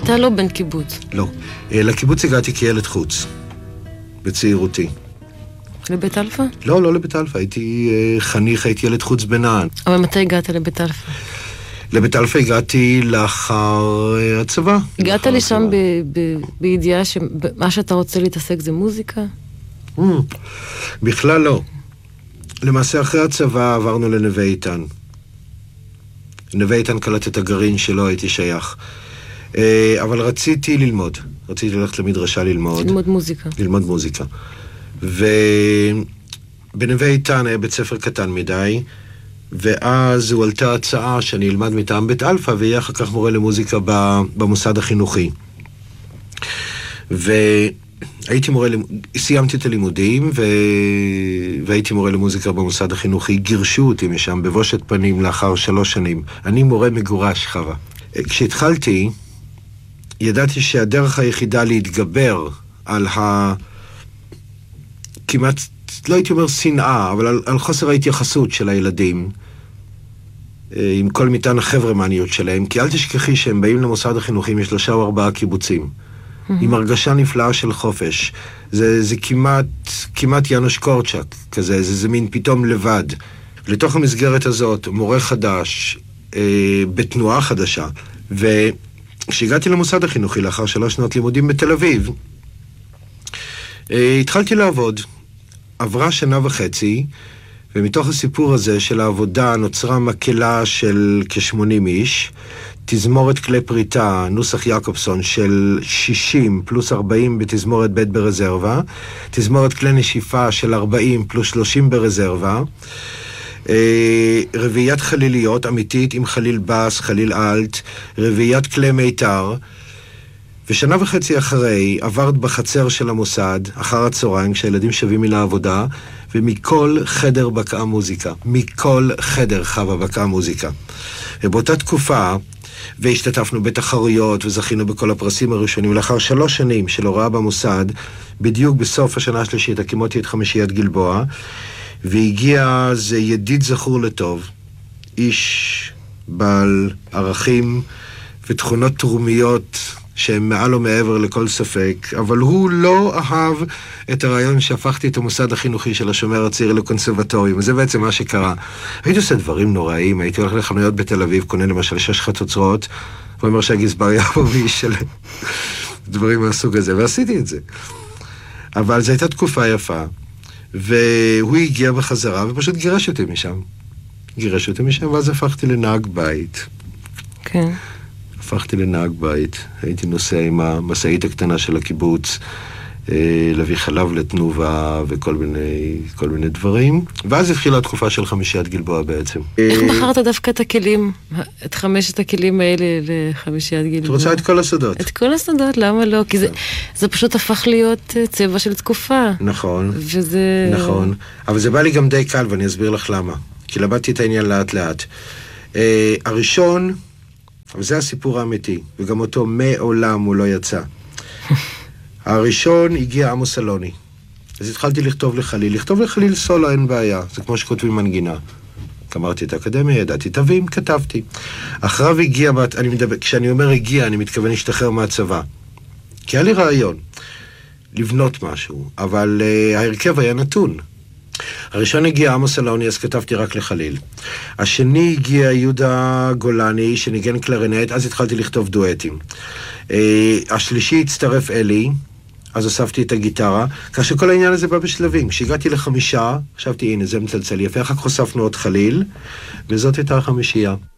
אתה לא בן קיבוץ. לא. לקיבוץ הגעתי כילד חוץ, בצעירותי. לבית אלפא? לא, לא לבית אלפא. הייתי חניך, הייתי ילד חוץ בנען. אבל מתי הגעת לבית אלפא? לבית אלפא הגעתי לאחר הצבא. הגעת לשם בידיעה שמה שאתה רוצה להתעסק זה מוזיקה? בכלל לא. למעשה אחרי הצבא עברנו לנווה איתן. נווה איתן קלט את הגרעין שלא הייתי שייך. אבל רציתי ללמוד. רציתי ללכת למדרשה ללמוד. ללמוד מוזיקה. ללמוד מוזיקה. ובנווה איתן היה בית ספר קטן מדי, ואז הועלתה הצעה שאני אלמד מטעם בית אלפא, ויהיה אחר כך מורה למוזיקה במוסד החינוכי. והייתי מורה, סיימתי את הלימודים, והייתי מורה למוזיקה במוסד החינוכי. גירשו אותי משם בבושת פנים לאחר 3 שנים. אני מורה מגורש, חווה. כשהתחלתי, ידעתי שהדרך היחידה להתגבר על כמעט, לא הייתי אומר שנאה, אבל על חוסר ההתייחסות של הילדים, עם כל מטען החברמניות שלהם, כי אל תשכחי שהם באים למוסד החינוכי מ3 או 4 קיבוצים, עם הרגשה נפלאה של חופש. זה כמעט יאנוש קורצ'ק כזה, זה מין פתאום לבד. לתוך המסגרת הזאת, מורה חדש, בתנועה חדשה, וכשהגעתי למוסד החינוכי לאחר 3 שנות לימודים בתל אביב, התחלתי לעבוד. עברה 1.5 שנה, ומתוך הסיפור הזה של העבודה נוצרה מקהלה של כ-80 איש, תזמורת כלי פריטה, נוסח יעקובסון של 60 פלוס 40 בתזמורת ב' ברזרבה, תזמורת כלי נשיפה של 40 פלוס 30 ברזרבה, רביעיית חליליות אמיתית עם חליל בס, חליל אלט, רביעיית כלי מיתר. ו1.5 שנה אחרי עברת בחצר של המוסד, אחר הצהריים, כשהילדים שווים מן העבודה, ומכל חדר בקעה מוזיקה. מכל חדר חווה בקעה מוזיקה. ובאותה תקופה, והשתתפנו בתחרויות, וזכינו בכל הפרסים הראשונים, לאחר 3 שנים של הוראה במוסד, בדיוק בסוף השנה השלישית, הקימותי את חמישיית גלבוע, והגיע זה ידיד זכור לטוב, איש בעל ערכים ותכונות תרומיות, שהם מעל ומעבר לכל ספק, אבל הוא לא אהב את הרעיון שהפכתי את המוסד החינוכי של השומר הצעיר לקונסרבטוריום. זה בעצם מה שקרה. הייתי עושה דברים נוראים, הייתי הולך לחנויות בתל אביב, קונה למשל 6 חצוצרות, ואומר שהגזבר יבוא וישלם דברים מהסוג הזה, ועשיתי את זה. אבל זו הייתה תקופה יפה, והוא הגיע בחזרה ופשוט גירש אותי משם. ואז הפכתי לנהג בית. כן. הפכתי לנהג בית, הייתי נוסע עם המסעית הקטנה של הקיבוץ, להביא חלב לתנובה וכל מיני דברים, ואז התחילה התקופה של חמישיית גלבוע בעצם. איך בחרת דווקא את הכלים, את 5 הכלים האלה לחמישיית גלבוע? את רוצה את כל הסודות. את כל הסודות, למה לא? כי זה פשוט הפך להיות צבע של תקופה. נכון. וזה... נכון, אבל זה בא לי גם די קל, ואני אסביר לך למה. כי למדתי את העניין לאט לאט. הראשון, אבל זה הסיפור האמיתי, וגם אותו מעולם הוא לא יצא. הראשון הגיע עמוס אלוני. אז התחלתי לכתוב לחליל סולו אין בעיה, זה כמו שכותבים מנגינה. גמרתי את האקדמיה, ידעתי תווים, כתבתי. אחריו הגיע, כשאני אומר הגיע, אני מתכוון להשתחרר מהצבא. כי היה לי רעיון לבנות משהו, אבל ההרכב היה נתון. הראשון הגיע עמוס אלוני, אז כתבתי רק לחליל. השני הגיע יהודה גולני, שניגן קלרינט, אז התחלתי לכתוב דואטים. השלישי הצטרף אלי, אז הוספתי את הגיטרה, כאשר כל העניין הזה בא בשלבים. כשהגעתי ל5, חשבתי, הנה, זה מצלצל יפה, אחר כך הוספנו עוד חליל, וזאת הייתה 5.